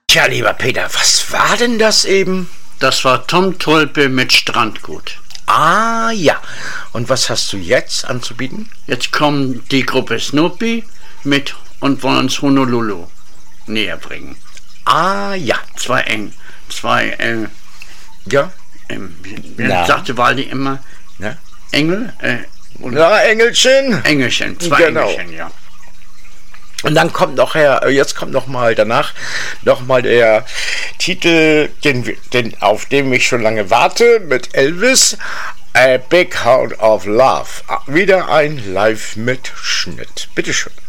Tja, lieber Peter, was war denn das eben? Das war Tom Tolpe mit Strandgut. Ah ja, und was hast du jetzt anzubieten? Jetzt kommt die Gruppe Snoopy mit und wollen uns Honolulu näher bringen. Ah ja. Ja, sagte Waldi immer, Engel? Ja, Engelchen. Engelchen, zwei Engelchen, ja. Und dann kommt jetzt kommt danach noch mal der Titel, auf den ich schon lange warte, mit Elvis, A Big Heart of Love. Wieder ein Live-Mitschnitt. Bitteschön.